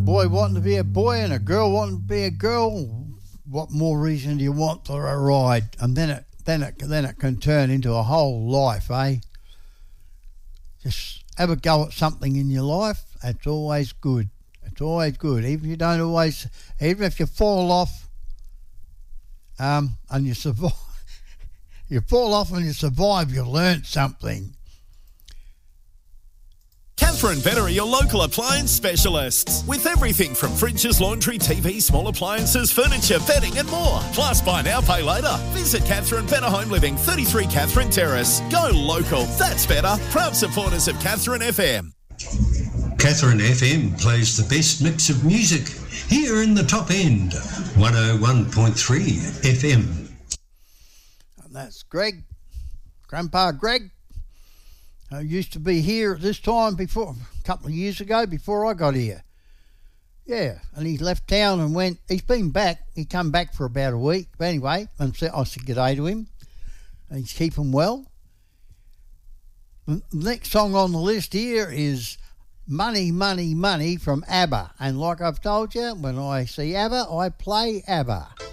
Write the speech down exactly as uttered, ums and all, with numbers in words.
boy wanting to be a boy and a girl wanting to be a girl, what more reason do you want for a ride? And then it then it then it can turn into a whole life, eh? Just have a go at something in your life. It's always good. It's always good. Even if you don't always, even if you fall off, um, and you survive, you fall off and you survive, you learnt something. Catherine Better are your local appliance specialists. With everything from fridges, laundry, T V, small appliances, furniture, bedding and more. Plus, buy now, pay later. Visit Catherine Better Home Living, thirty-three Catherine Terrace. Go local. That's better. Proud supporters of Catherine F M. Catherine F M plays the best mix of music here in the top end. one oh one point three F M. And that's Greg, Grandpa Greg. I used to be here at this time before, a couple of years ago, before I got here. Yeah, and he left town and went, he's been back, he come back for about a week. But anyway, and so I said g'day to him, and he's keeping well. The next song on the list here is Money, Money, Money from ABBA. And like I've told you, when I see ABBA, I play ABBA.